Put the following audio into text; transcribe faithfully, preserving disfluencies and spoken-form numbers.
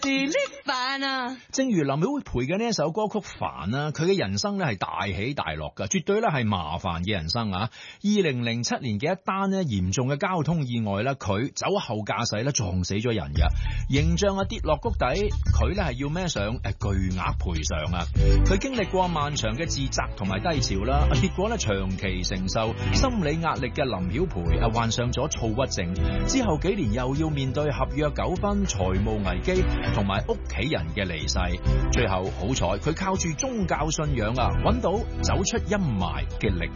煩啊！ 正如林曉培嘅呢一首歌曲《煩》啊，佢嘅人生咧係大起大落噶，絕對咧係麻煩嘅人生啊！二零零七年嘅一單咧嚴重嘅交通意外咧，佢酒後駕駛咧撞死咗人噶，形象啊跌落谷底，佢咧係要孭上誒巨額賠償啊！佢經歷過漫長嘅自責同埋低潮啦，結果咧長期承受心理壓力嘅林曉培啊患上咗躁鬱症，之後幾年又要面對合約糾紛、財務危機同埋屋企人嘅離世，最後好彩佢靠住宗教信仰啊，揾到走出陰霾嘅力